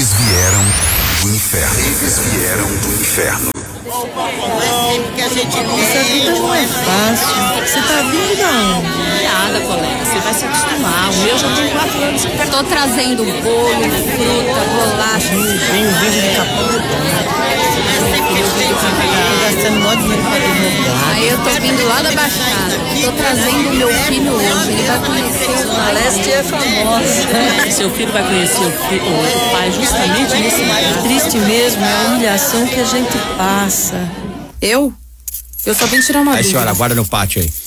Eles vieram do inferno. Eles vieram do inferno. Essa vida não é fácil. Você tá vindo da onde? Nada, colega, você vai se acostumar. O meu já tem 4 anos. Tô trazendo bolo, fruta, bolacha. Venho vivo de Capão Redondo. Tô gastando mó dinheiro pra divulgar. Aí eu tô vindo lá da Baixada. Tô trazendo o meu filho hoje. Ele vai conhecer o A Leste é famosa. Seu filho vai conhecer o pai justamente nesse lugar. Triste mesmo é a humilhação que a gente passa. Eu só vim tirar uma Aí, dúvida. senhora, aguarda no pátio aí.